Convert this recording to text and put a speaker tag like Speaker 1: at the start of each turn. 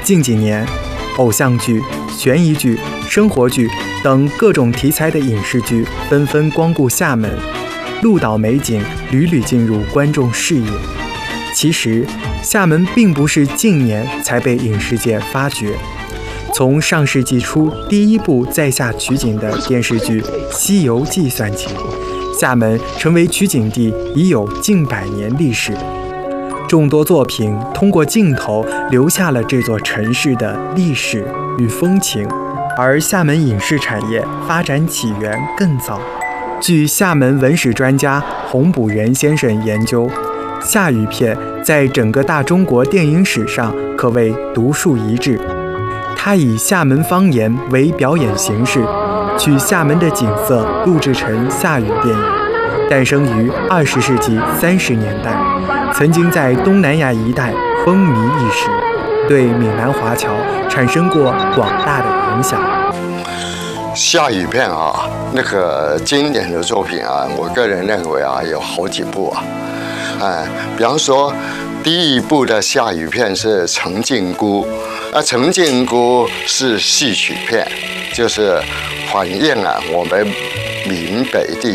Speaker 1: 近几年，偶像剧、悬疑剧、生活剧等各种题材的影视剧纷纷光顾厦门，鹭岛美景屡屡进入观众视野。其实，厦门并不是近年才被影视界发掘。从上世纪初第一部在厦取景的电视剧《西游记》算起，厦门成为取景地已有近100年历史。众多作品通过镜头留下了这座城市的历史与风情，而厦门影视产业发展起源更早。据厦门文史专家洪补元先生研究，厦语片在整个大中国电影史上可谓独树一帜。他以厦门方言为表演形式，取厦门的景色录制成厦语电影，诞生于20世纪30年代，曾经在东南亚一带风靡一时，对闽南华侨产生过广大的影响。
Speaker 2: 厦语片啊，那个经典的作品啊，我个人认为啊，有好几部啊。比方说，第一部的厦语片是《陈靖姑》，陈靖姑是戏曲片，就是反映了我们闽北地